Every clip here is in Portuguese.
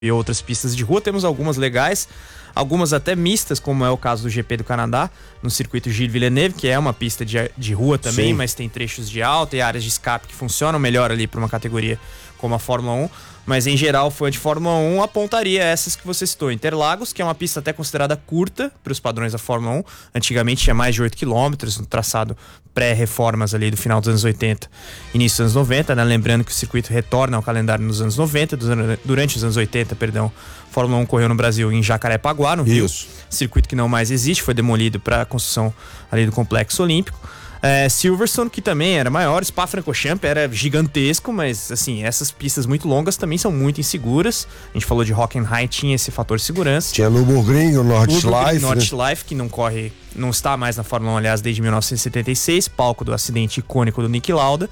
e outras pistas de rua. Temos algumas legais, algumas até mistas, como é o caso do GP do Canadá, no circuito Gilles Villeneuve, que é uma pista de rua também, sim, mas tem trechos de alta e áreas de escape que funcionam melhor ali para uma categoria como a Fórmula 1. Mas em geral, fã de Fórmula 1 apontaria essas que você citou. Interlagos, que é uma pista até considerada curta para os padrões da Fórmula 1. Antigamente tinha mais de 8 km, um traçado pré-reformas ali do final dos anos 80, início dos anos 90, né? Lembrando que o circuito retorna ao calendário nos anos 90, durante os anos 80, perdão. A Fórmula 1 correu no Brasil em Jacarepaguá, no Rio. Isso. Circuito que não mais existe, foi demolido para a construção ali do Complexo Olímpico. Silverstone, que também era maior, Spa-Francorchamps era gigantesco, mas assim, essas pistas muito longas também são muito inseguras. A gente falou de Hockenheim, tinha esse fator de segurança. Tinha Nürburgring, o Nordschleife, Nordschleife, que não está mais na Fórmula 1, aliás, desde 1976, palco do acidente icônico do Niki Lauda.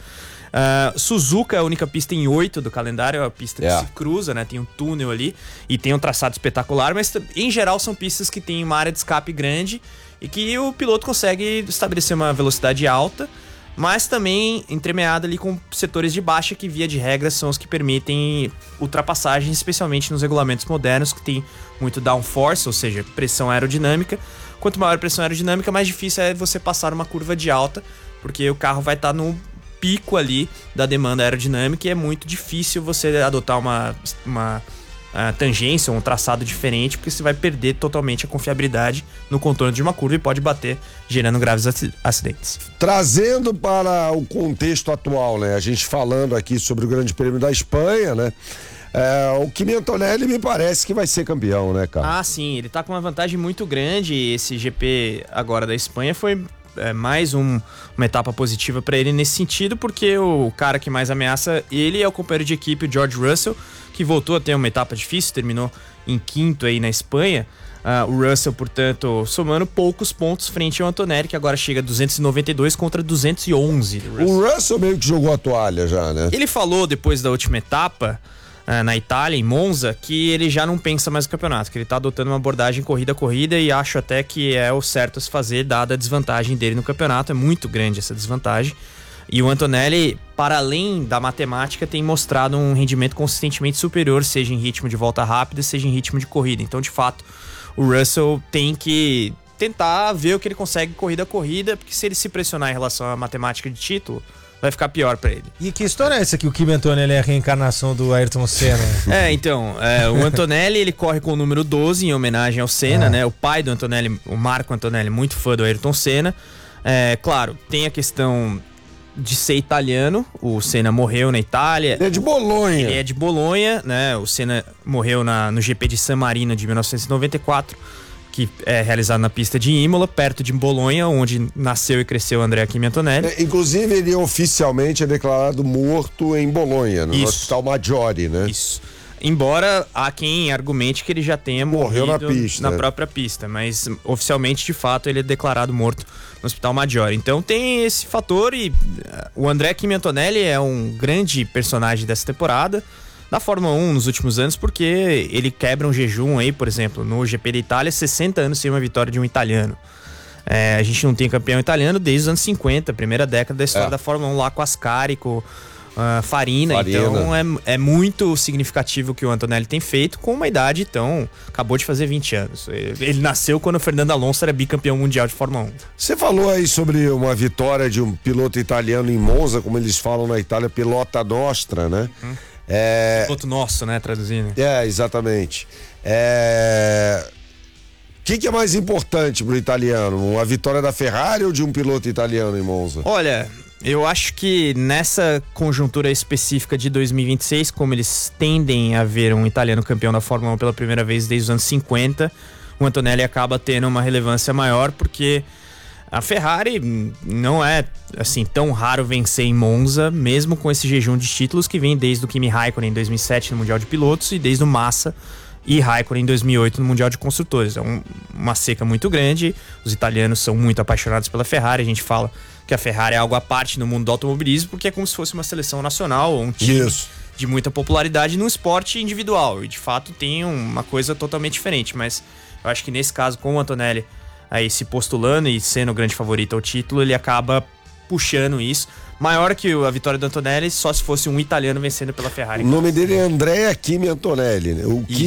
Suzuka é a única pista em 8 do calendário, é a pista que se cruza, né? Tem um túnel ali e tem um traçado espetacular, mas em geral são pistas que tem uma área de escape grande e que o piloto consegue estabelecer uma velocidade alta, mas também entremeada ali com setores de baixa que, via de regra, são os que permitem ultrapassagens, especialmente nos regulamentos modernos, que tem muito downforce, ou seja, pressão aerodinâmica. Quanto maior a pressão aerodinâmica, mais difícil é você passar uma curva de alta, porque o carro vai estar no pico ali da demanda aerodinâmica e é muito difícil você adotar uma tangência ou um traçado diferente, porque você vai perder totalmente a confiabilidade no contorno de uma curva e pode bater, gerando graves acidentes. Trazendo para o contexto atual, né? A gente falando aqui sobre o Grande Prêmio da Espanha, né? O Kimi Antonelli me parece que vai ser campeão, né, cara? Ah, sim, ele tá com uma vantagem muito grande. Esse GP agora da Espanha foi mais uma etapa positiva para ele nesse sentido, porque o cara que mais ameaça ele é o companheiro de equipe, o George Russell, que voltou a ter uma etapa difícil, terminou em quinto aí na Espanha. O Russell, portanto, somando poucos pontos frente ao Antonelli, que agora chega a 292 contra 211. O Russell meio que jogou a toalha já, né? Ele falou depois da última etapa, na Itália, em Monza, que ele já não pensa mais no campeonato, que ele tá adotando uma abordagem corrida a corrida, e acho até que é o certo a se fazer, dada a desvantagem dele no campeonato. É muito grande essa desvantagem. E o Antonelli, para além da matemática, tem mostrado um rendimento consistentemente superior, seja em ritmo de volta rápida, seja em ritmo de corrida. Então, de fato, o Russell tem que tentar ver o que ele consegue corrida a corrida, porque se ele se pressionar em relação à matemática de título, vai ficar pior pra ele. E que história é essa que o Kimi Antonelli é a reencarnação do Ayrton Senna? O Antonelli, ele corre com o número 12 em homenagem ao Senna, né? O pai do Antonelli, o Marco Antonelli, muito fã do Ayrton Senna. Claro, tem a questão de ser italiano. O Senna morreu na Itália. Ele é de Bolonha. Ele é de Bolonha, né? O Senna morreu no GP de San Marino de 1994. Que é realizado na pista de Imola, perto de Bolonha, onde nasceu e cresceu Andrea Kimi Antonelli. Inclusive, ele oficialmente é declarado morto em Bolonha, no Hospital Maggiore, né? Isso. Embora há quem argumente que ele já tenha morrido na pista, própria pista, mas oficialmente, de fato, ele é declarado morto no Hospital Maggiore. Então tem esse fator, e o Andrea Kimi Antonelli é um grande personagem dessa temporada da Fórmula 1 nos últimos anos, porque ele quebra um jejum aí, por exemplo, no GP da Itália, 60 anos sem uma vitória de um italiano. A gente não tem campeão italiano desde os anos 50, primeira década da história da Fórmula 1, lá com Ascari, com Farina. Então é muito significativo o que o Antonelli tem feito com uma idade, então acabou de fazer 20 anos. Ele nasceu quando o Fernando Alonso era bicampeão mundial de Fórmula 1. Você falou aí sobre uma vitória de um piloto italiano em Monza, como eles falam na Itália, pilota nostra, né? Piloto nosso, né, traduzindo. Exatamente. O que é mais importante pro italiano? A vitória da Ferrari ou de um piloto italiano em Monza? Olha, eu acho que nessa conjuntura específica de 2026, como eles tendem a ver um italiano campeão da Fórmula 1 pela primeira vez desde os anos 50, o Antonelli acaba tendo uma relevância maior, porque a Ferrari não é assim tão raro vencer em Monza, mesmo com esse jejum de títulos que vem desde o Kimi Raikkonen em 2007 no Mundial de Pilotos e desde o Massa e Raikkonen em 2008 no Mundial de Construtores. É uma seca muito grande. Os italianos são muito apaixonados pela Ferrari. A gente fala que a Ferrari é algo à parte no mundo do automobilismo, porque é como se fosse uma seleção nacional ou um time de muita popularidade num esporte individual. E de fato tem uma coisa totalmente diferente. Mas eu acho que nesse caso, com o Antonelli aí se postulando e sendo o grande favorito ao título, ele acaba puxando isso. Maior que a vitória do Antonelli, só se fosse um italiano vencendo pela Ferrari. O nome dele é Andrea Kimi Antonelli, né? O